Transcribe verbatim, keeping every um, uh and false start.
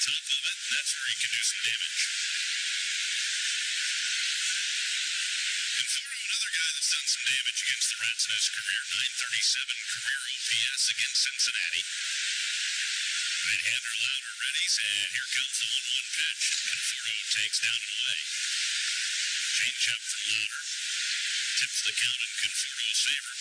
top of it, and that's where he can do some damage. Conforto, another guy that's done some damage against the Rats in his career. nine thirty-seven career O P S against Cincinnati. Right-hander Louder readies, and here comes the one one pitch. Conforto takes down and away. Change up from Louder. Tips the count in Conforto's favor.